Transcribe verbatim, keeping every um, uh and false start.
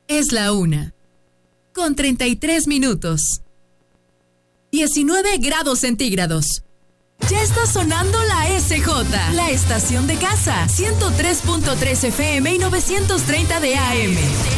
Es la una, con treinta y tres minutos. diecinueve grados centígrados. Ya está sonando la S J, la estación de casa, ciento tres punto tres F M y novecientos treinta de A M.